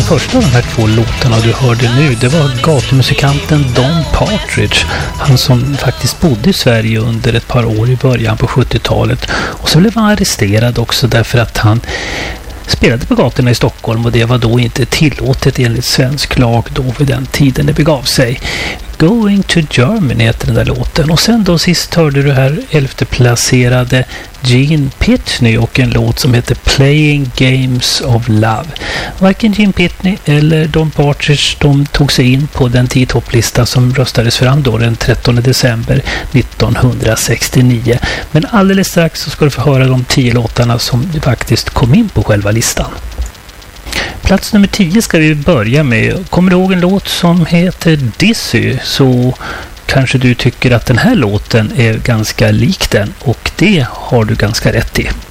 första av de här två låtarna du hörde nu, det var gatumusikanten Don Partridge. Han som faktiskt bodde i Sverige under ett par år i början på 70-talet. Och så blev han arresterad också därför att han spelade på gatorna i Stockholm, och det var då inte tillåtet enligt svensk lag då vid den tiden det begav sig. Going to Germany heter den där låten. Och sen då sist hörde du här 11:e-placerade Gene Pitney och en låt som heter Playing Games of Love. Varken Gene Pitney eller Don Partridge, de tog sig in på den 10-topplista som röstades fram då den 13 december 1969. Men alldeles strax så ska du få höra de 10 låtarna som faktiskt kom in på själva listan. Plats nummer 10 ska vi börja med. Kommer du ihåg en låt som heter Dizzy, så kanske du tycker att den här låten är ganska lik den, och det har du ganska rätt i.